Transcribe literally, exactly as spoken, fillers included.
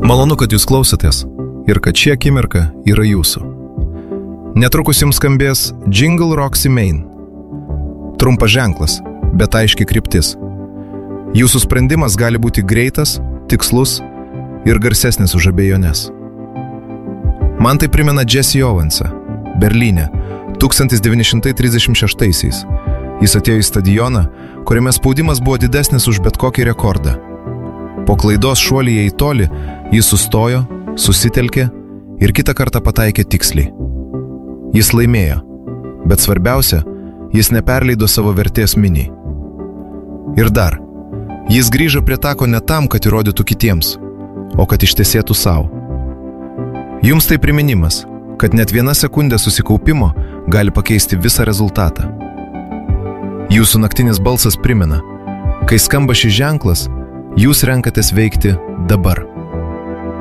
Malonu, kad jūs klausotės ir kad ši akimirka yra jūsų. Netrukus jums skambės Jingle Roxy Main. Trumpas ženklas, bet aiški kryptis. Jūsų sprendimas gali būti greitas, tikslus ir garsesnis už abejonės. Man tai primena Jesse Owensą, Berlyne, tūkstantis devyni šimtai trisdešimt šeštaisiais. Jis atėjo į stadioną, kuriame spaudimas buvo didesnis už bet kokį rekordą. Po klaidos šuolyje į tolį, jis sustojo, susitelkė ir kitą kartą pataikė tiksliai. Jis laimėjo, bet svarbiausia, jis neperleido savo vertės miniai. Ir dar, jis grįžo prie tako ne tam, kad įrodytų kitiems, o kad ištesėtų savo. Jums tai priminimas, kad net viena sekundė susikaupimo gali pakeisti visą rezultatą. Jūsų naktinis balsas primena, kai skamba šis ženklas, jūs renkatės veikti dabar.